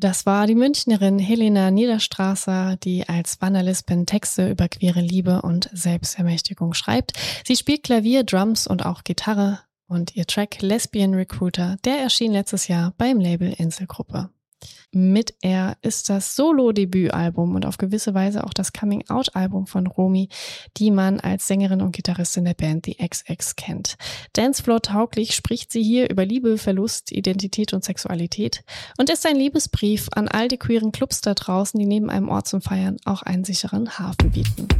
Das war die Münchnerin Helena Niederstrasser, die als Wanderlispin Texte über queere Liebe und Selbstermächtigung schreibt. Sie spielt Klavier, Drums und auch Gitarre. Und ihr Track Lesbian Recruiter, der erschien letztes Jahr beim Label Inselgruppe. Mit Er ist das Solo-Debütalbum und auf gewisse Weise auch das Coming-out-Album von Romy, die man als Sängerin und Gitarristin der Band The XX kennt. Dancefloor-tauglich spricht sie hier über Liebe, Verlust, Identität und Sexualität und ist ein Liebesbrief an all die queeren Clubs da draußen, die neben einem Ort zum Feiern auch einen sicheren Hafen bieten.